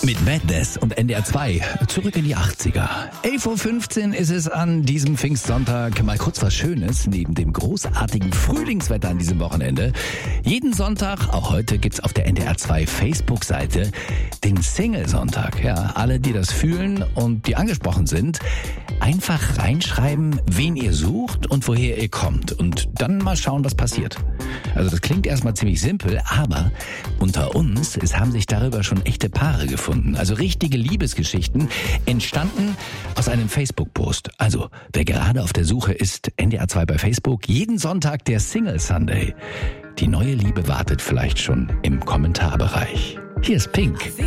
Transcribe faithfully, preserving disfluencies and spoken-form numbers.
Mit Madness und N D R zwei zurück in die achtziger. elf Uhr fünfzehn ist es an diesem Pfingstsonntag. Mal kurz was Schönes neben dem großartigen Frühlingswetter an diesem Wochenende. Jeden Sonntag, auch heute, gibt's auf der N D R zwei Facebook-Seite den Single-Sonntag. Ja, alle, die das fühlen und die angesprochen sind, einfach reinschreiben, wen ihr sucht und woher ihr kommt. Und dann mal schauen, was passiert. Also das klingt erstmal ziemlich simpel, aber unter uns, es haben sich darüber schon echte Paare gefunden. Also richtige Liebesgeschichten entstanden aus einem Facebook-Post. Also wer gerade auf der Suche ist, N D R zwei bei Facebook, jeden Sonntag der Single Sunday. Die neue Liebe wartet vielleicht schon im Kommentarbereich. Hier ist Pink.